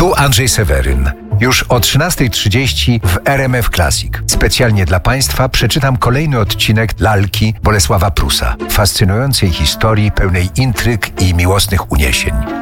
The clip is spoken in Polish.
Tu Andrzej Seweryn. Już o 13:30 w RMF Classic. Specjalnie dla Państwa przeczytam kolejny odcinek Lalki Bolesława Prusa. Fascynującej historii pełnej intryg i miłosnych uniesień.